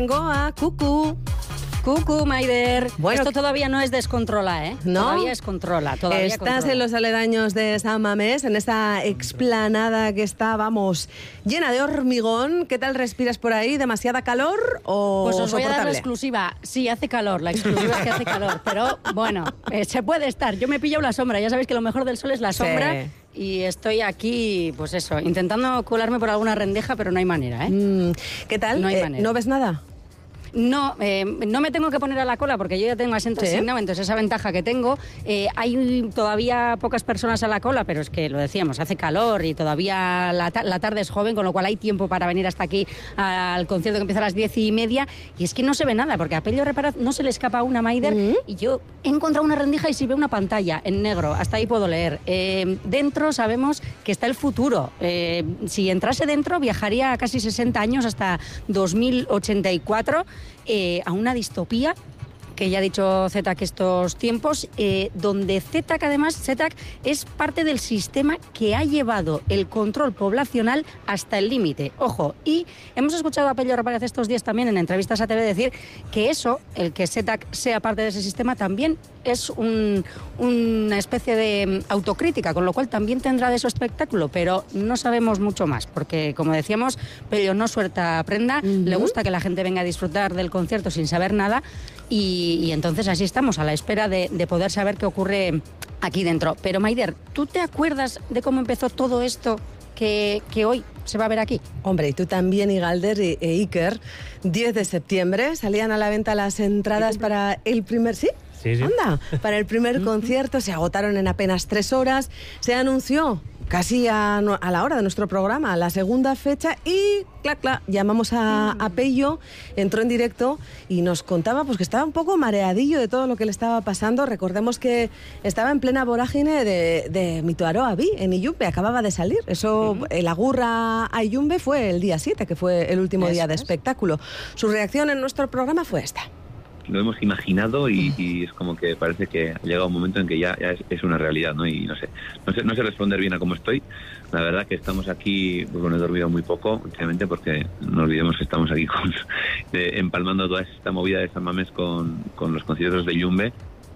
Tengo a Cucu. Cucu, Maider. Bueno, esto todavía no es descontrola, ¿eh? ¿No? Todavía es controla. Estás en los aledaños de San Mamés, en esa explanada que está, vamos, llena de hormigón. ¿Qué tal respiras por ahí? ¿Demasiada calor o Pues os voy a dar la soportable? exclusiva. Sí, hace calor. La exclusiva es que hace calor. Pero bueno, se puede estar. Yo me he pillado la sombra. Ya sabéis que lo mejor del sol es la sombra. Sí. Y estoy aquí, pues eso, intentando colarme por alguna rendeja, pero no hay manera, ¿eh? ¿Qué tal? No hay manera. ¿No ves nada? No, no me tengo que poner a la cola porque yo ya tengo asiento asignado, entonces esa ventaja que tengo. Hay todavía pocas personas a la cola, pero es que lo decíamos, hace calor y todavía la tarde es joven, con lo cual hay tiempo para venir hasta aquí al concierto que empieza a las 10:30. Y es que no se ve nada, porque a Pello Reparaz no se le escapa una, Maider, y yo he encontrado una rendija y si veo una pantalla en negro, hasta ahí puedo leer. Dentro sabemos que está el futuro. Si entrase dentro, viajaría a casi 60 años, hasta 2084. A una distopía que ya ha dicho ZTAC estos tiempos, donde ZTAC es parte del sistema que ha llevado el control poblacional hasta el límite. Ojo, y hemos escuchado a Pello Reparaz estos días también en entrevistas a TV decir que eso, el que ZTAC sea parte de ese sistema, también es una especie de autocrítica, con lo cual también tendrá de su espectáculo, pero no sabemos mucho más, porque como decíamos, Pello no suelta prenda, le gusta que la gente venga a disfrutar del concierto sin saber nada, y entonces así estamos, a la espera de poder saber qué ocurre aquí dentro. Pero Maider, ¿tú te acuerdas de cómo empezó todo esto que hoy se va a ver aquí? Hombre, y tú también, Igalder e Iker. 10 de septiembre salían a la venta las entradas para el primer... ¿Sí? Sí, sí. Anda, para el primer concierto, se agotaron en apenas 3 horas. Se anunció casi a la hora de nuestro programa la segunda fecha y, clac, llamamos a Pello, entró en directo y nos contaba pues que estaba un poco mareadillo de todo lo que le estaba pasando. Recordemos que estaba en plena vorágine de Mito Aroa Bi, en Iyumbe, acababa de salir. Eso, el Agurra a Iyumbe fue el día 7, que fue el último día de espectáculo. Su reacción en nuestro programa fue esta. Lo hemos imaginado y es como que parece que ha llegado un momento en que ya es una realidad, ¿no? Y no sé responder bien a cómo estoy. La verdad que estamos aquí, pues bueno, he dormido muy poco últimamente porque no olvidemos que estamos aquí empalmando toda esta movida de San Mamés con los conciertos de Iyumbe.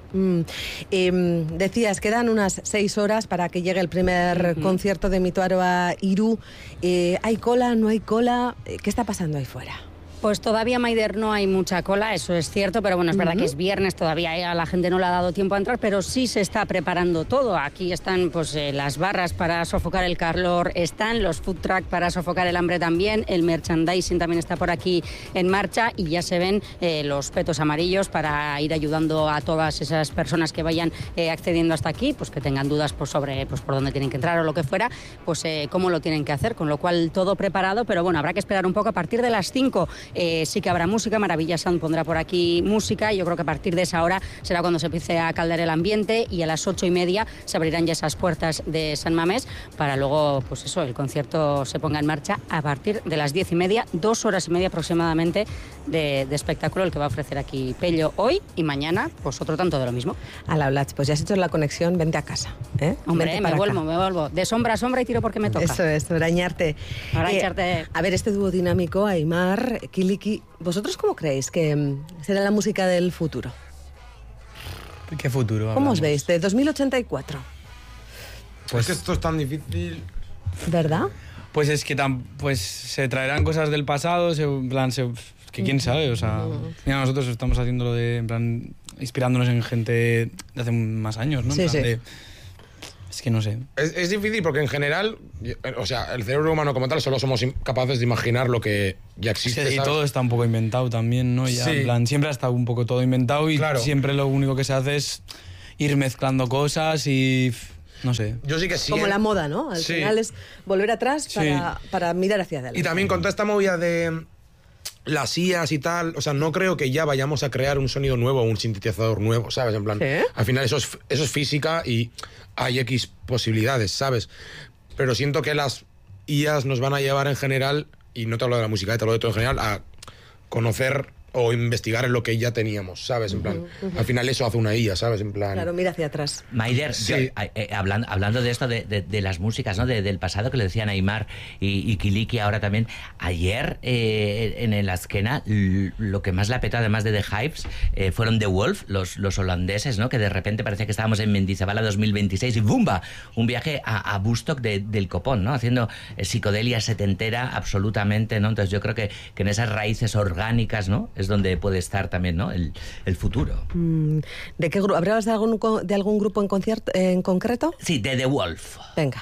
Decías, quedan unas 6 horas para que llegue el primer concierto de Mito Aroa Iru. ¿Hay cola? ¿No hay cola? ¿Qué está pasando ahí fuera? Pues todavía, Maider, no hay mucha cola, eso es cierto, pero bueno, es verdad que es viernes, todavía a la gente no le ha dado tiempo a entrar, pero sí se está preparando todo. Aquí están pues las barras para sofocar el calor, están los food truck para sofocar el hambre también, el merchandising también está por aquí en marcha y ya se ven los petos amarillos para ir ayudando a todas esas personas que vayan accediendo hasta aquí, pues que tengan dudas pues, sobre pues, por dónde tienen que entrar o lo que fuera, pues cómo lo tienen que hacer, con lo cual todo preparado, pero bueno, habrá que esperar un poco a partir de las 5. Sí que habrá música, Maravilla Sound pondrá por aquí música y yo creo que a partir de esa hora será cuando se empiece a caldear el ambiente y a las 8:30 se abrirán ya esas puertas de San Mamés para luego, pues eso, el concierto se ponga en marcha a partir de las 10:30, 2 horas y media aproximadamente de espectáculo el que va a ofrecer aquí Pello hoy y mañana, pues otro tanto de lo mismo. A la Blatch, pues ya has hecho la conexión, vente a casa. Hombre, me vuelvo, de sombra a sombra y tiro porque me toca. Eso es, arañarte. A ver, este dúo dinámico, Aimar, Kiliki, ¿vosotros cómo creéis que será la música del futuro? ¿Qué futuro? ¿Cómo os veis? De 2084. Pues es que esto es tan difícil. ¿Verdad? Pues es que pues se traerán cosas del pasado, que quién sabe, o sea, mira, nosotros estamos haciéndolo en plan, inspirándonos en gente de hace más años, ¿no? Sí, sí. Es que no sé. Es difícil porque en general, o sea, el cerebro humano como tal solo somos capaces de imaginar lo que ya existe. Sí, y todo está un poco inventado también, ¿no? Ya, en plan, siempre ha estado un poco todo inventado y siempre lo único que se hace es ir mezclando cosas y... No sé. Yo sí que sí. Como la moda, ¿no? Al final es volver atrás para mirar hacia adelante. Y también con toda esta movida de las IAs y tal, o sea, no creo que ya vayamos a crear un sonido nuevo o un sintetizador nuevo, ¿sabes? En plan, al final eso es física y hay X posibilidades, ¿sabes? Pero siento que las IAs nos van a llevar en general, y no te hablo de la música, te hablo de todo en general, a conocer o investigar en lo que ya teníamos, ¿sabes? En plan, al final eso hace una IA, ¿sabes? En plan... Claro, mira hacia atrás. Maider, Sí. hablando de esto, de las músicas, ¿no? Del pasado, que le decían Aymar y Kiliki ahora también. Ayer, en el Azkena, lo que más la petó, además de The Hives, fueron The Wolf, los holandeses, ¿no? Que de repente parecía que estábamos en Mendizabala 2026 y ¡bumba! Un viaje a Woodstock del copón, ¿no? Haciendo psicodelia setentera absolutamente, ¿no? Entonces yo creo que en esas raíces orgánicas, ¿no? Es donde puede estar también, ¿no? El futuro. ¿De qué grupo? ¿Hablabas de algún grupo en concreto? Sí, de The Wolf. Venga.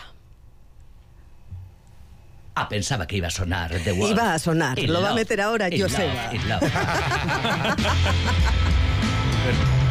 Pensaba que iba a sonar The Wolf. Iba a sonar, lo va a meter ahora Joseba.